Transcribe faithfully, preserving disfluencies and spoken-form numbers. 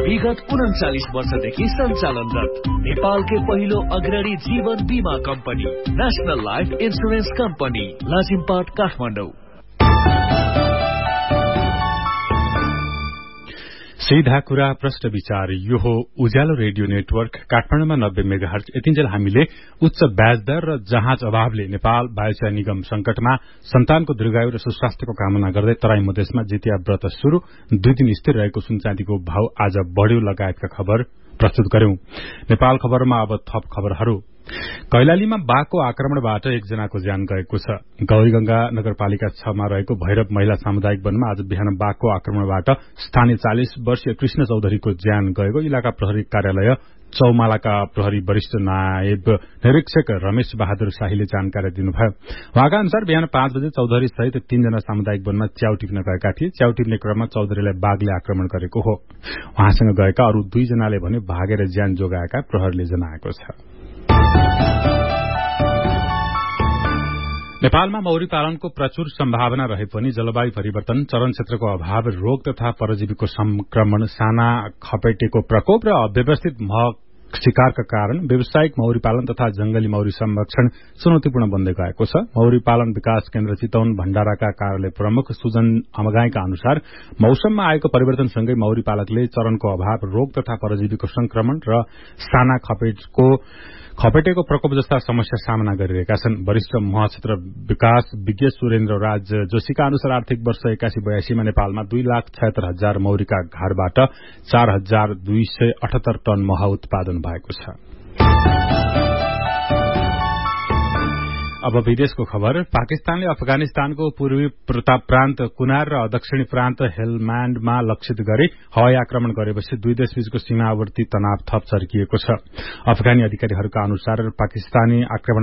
विगत उन्चालिस वर्षदेखि सञ्चालनरत नेपालकै पहिलो अग्रणी जीवन बीमा company national life insurance company Lazimpat Kathmandu. सीधा कुरा प्रश्न विचार यो हो उज्यालो रेडियो नेटवर्क काठमाडौँमा नब्बे मेगाहर्ज। यतिन्जेल हामीले उच्च ब्याज दर र जहाज अभावले नेपाल वायुसेना निगम संकटमा सन्तानको दीर्घायु र सुस्वास्थ्यको कामना गर्दै तराई मधेसमा जितिया व्रत शुरू, दुई दिन स्थिर रहेको सुनचाँदीको भाव आज बढ्यो लगायतका खबर प्रस्तुत गर्यौं। नेपाल खबरमा अब थप खबरहरू। कैलालीमा बाघको आक्रमणबाट एकजनाको ज्यान गएको छ। गौरीगंगा नगरपालिका छमा रहेको भैरव महिला सामुदायिक वनमा आज बिहान बाघको आक्रमणबाट स्थानीय चालिस वर्षीय कृष्ण चौधरीको ज्यान गएको इलाका प्रहरी कार्यालय चौमालाका प्रहरी वरिष्ठ नायब निरीक्षक रमेश बहादुर शाहीले जानकारी दिनुभयो। उहाँका अनुसार बिहान पाँच बजे चौधरी सहित तीनजना सामुदायिक वनमा च्याउ टिप्न गएका थिए। च्याउ टिप्ने क्रममा चौधरीलाई बाघले आक्रमण गरेको हो। उहाँसँग गएका अरू दुईजनाले भने भागेर ज्यान जोगाएका प्रहरीले जनाएको छ। नेपालमा मौरी पालनको प्रचुर सम्भावना रहे पनि जलवायु परिवर्तन, चरण क्षेत्रको अभाव, रोग तथा परजीवीको संक्रमण, साना खपेटेको प्रकोप र अव्यवस्थित मह शिकारका कारण व्यावसायिक मौरी पालन तथा जंगली मौरी संरक्षण चुनौतीपूर्ण बन्दै गएको छ। मौरी पालन विकास केन्द्र चितवन भण्डाराका कार्यालय प्रमुख सुजन अमगाईका अनुसार मौसममा आएको परिवर्तनसँगै मौरी पालकले चरणको अभाव, रोग तथा परजीवीको संक्रमण र साना खपेटको खपेटेको प्रकोप जस्ता समस्या सामना गरिरहेका छन्। वरिष्ठ मह क्षेत्र विकास विज्ञ सुरेन्द्र राज जोशीका अनुसार आर्थिक वर्ष एकासी बयासीमा नेपालमा दुई लाख छयत्तर हजार मौरीका घरबाट चार हजार दुई सय अठहत्तर टन मह उत्पादन भएको छ। अब विदेशको खबर। पाकिस्तानले अफगानिस्तानको पूर्वी प्रान्त कुनार र दक्षिणी प्रान्त हेलम्याण्डमा लक्षित गरी हवाई आक्रमण गरेपछि दुई देशबीचको सीमावर्ती तनाव थप चर्किएको छ। अफगानी अधिकारीहरूका अनुसार पाकिस्तानी आक्रमण